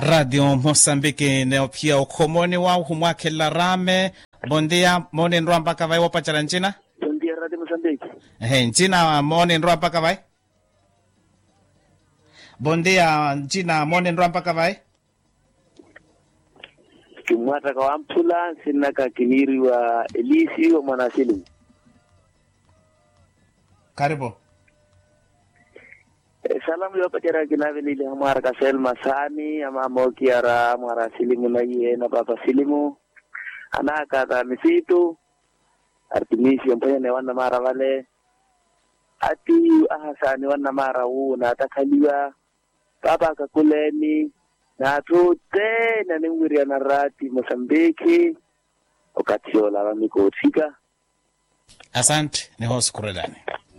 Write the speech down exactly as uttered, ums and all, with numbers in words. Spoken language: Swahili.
Radio Mozambique ne pia ukomoni wa humwake la rame. Bondia mone nroa mpaka vai wapa chala nchina? Bondia Radio Mozambique. He, nchina mone nroa mpaka vai? Bondia nchina mone nroa mpaka vai? Kimwata kwa Ampula, sinaka kiniri wa Elisi wa Mwanasilimu. Karibu. Salamu yopatera kinavili ile hamara kasel masani ama moki ara mwara silimu na iye na papa silimu anaka ta misitu artimisi yamponya ne wana mara wale ati ahasani wana mara huu na atakaliwa papa kakuleni na tute na nimwiri ya narati Mozambiki wakati yola wamiko utika. Asante ni hosu kuredani.